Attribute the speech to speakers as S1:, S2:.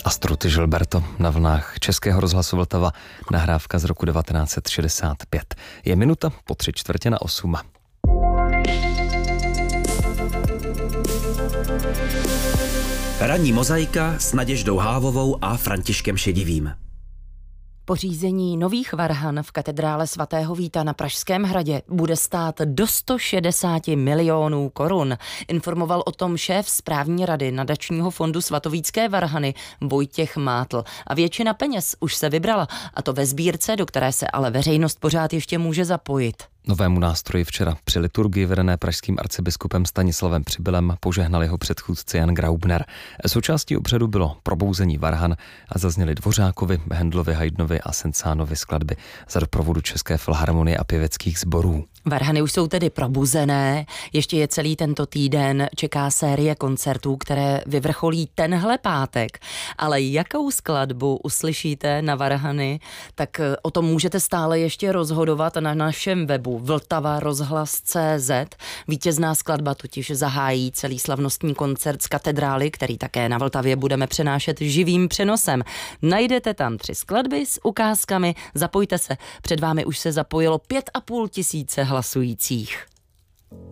S1: Astrud Gilberto na vlnách Českého rozhlasu Vltava, nahrávka z roku 1965. Je minuta po 7:45.
S2: Ranní mozaika s Naděždou Hávovou a Františkem Šedivým.
S3: Pořízení nových varhan v katedrále svatého Víta na Pražském hradě bude stát do 160 milionů korun. Informoval o tom šéf správní rady nadačního fondu Svatovítské varhany Vojtěch Mátl. A většina peněz už se vybrala, a to ve sbírce, do které se ale veřejnost pořád ještě může zapojit.
S1: Novému nástroji včera při liturgii vedené pražským arcibiskupem Stanislavem Přibylem požehnal jeho předchůdce Jan Graubner. Součástí obřadu bylo probouzení varhan a zazněly Dvořákovi, Hendlovi, Haydnovi a Sencánovi skladby za doprovodu České filharmonie a pěveckých sborů.
S3: Varhany už jsou tedy probuzené, ještě je celý tento týden, čeká série koncertů, které vyvrcholí tenhle pátek. Ale jakou skladbu uslyšíte na varhany, tak o tom můžete stále ještě rozhodovat na našem webu vltavarozhlas.cz. Vítězná skladba totiž zahájí celý slavnostní koncert z katedrály, který také na Vltavě budeme přenášet živým přenosem. Najdete tam 3 skladby s ukázkami, zapojte se, před vámi už se zapojilo 5 500 hlasujících.